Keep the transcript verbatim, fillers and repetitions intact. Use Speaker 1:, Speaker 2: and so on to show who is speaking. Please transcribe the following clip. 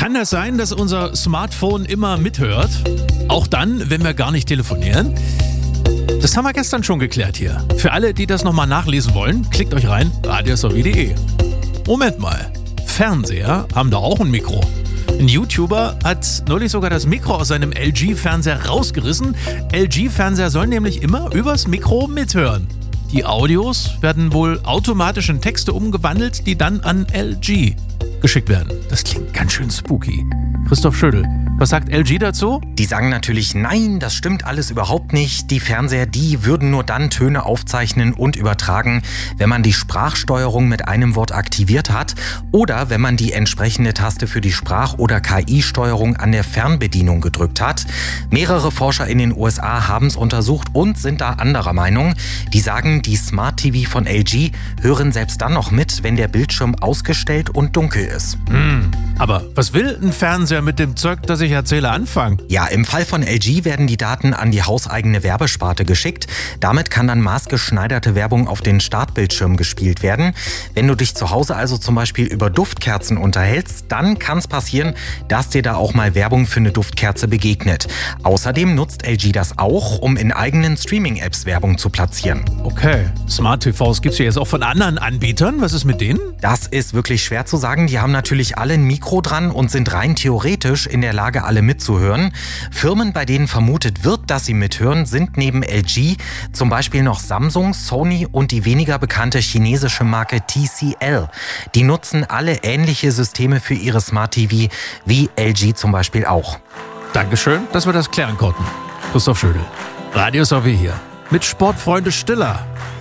Speaker 1: Kann das sein, dass unser Smartphone immer mithört? Auch dann, wenn wir gar nicht telefonieren? Das haben wir gestern schon geklärt hier. Für alle, die das nochmal nachlesen wollen, klickt euch rein, radiosw punkt de. Moment mal, Fernseher haben da auch ein Mikro. Ein YouTuber hat neulich sogar das Mikro aus seinem L G-Fernseher rausgerissen. L G-Fernseher sollen nämlich immer übers Mikro mithören. Die Audios werden wohl automatisch in Texte umgewandelt, die dann an L G geschickt werden. Das klingt ganz schön spooky. Christoph Schödel, was sagt L G dazu?
Speaker 2: Die sagen natürlich, nein, das stimmt alles überhaupt nicht. Die Fernseher, die würden nur dann Töne aufzeichnen und übertragen, wenn man die Sprachsteuerung mit einem Wort aktiviert hat oder wenn man die entsprechende Taste für die Sprach- oder K I-Steuerung an der Fernbedienung gedrückt hat. Mehrere Forscher in den U S A haben es untersucht und sind da anderer Meinung. Die sagen, die Smart T V von L G hören selbst dann noch mit, wenn der Bildschirm ausgestellt und dunkel ist.
Speaker 1: Hm, aber was will ein Fernseher mit dem Zeug, das ich erzähle, anfangen?
Speaker 2: Ja, im Fall von L G werden die Daten an die hauseigene Werbesparte geschickt. Damit kann dann maßgeschneiderte Werbung auf den Startbildschirm gespielt werden. Wenn du dich zu Hause also zum Beispiel über Duftkerzen unterhältst, dann kann es passieren, dass dir da auch mal Werbung für eine Duftkerze begegnet. Außerdem nutzt L G das auch, um in eigenen Streaming-Apps Werbung zu platzieren.
Speaker 1: Okay, Smart T Vs gibt es ja jetzt auch von anderen Anbietern. Was ist mit denen?
Speaker 2: Das ist wirklich schwer zu sagen. Die haben natürlich alle ein Mikro dran und sind rein theoretisch in der Lage, alle mitzuhören. Firmen, bei denen vermutet wird, dass sie mithören, sind neben L G zum Beispiel noch Samsung, Sony und die weniger bekannte chinesische Marke T C L. Die nutzen alle ähnliche Systeme für ihre Smart T V, wie L G zum Beispiel auch.
Speaker 1: Dankeschön, dass wir das klären konnten. Christoph Schödel, radiosw hier mit Sportfreunde Stiller.